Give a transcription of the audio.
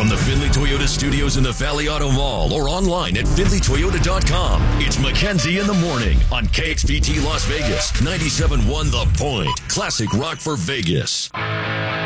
from the Findlay Toyota studios in the Valley Auto Mall or online at FindlayToyota.com. It's Mackenzie in the Morning on KXVT Las Vegas, 97.1 The Point. Classic rock for Vegas.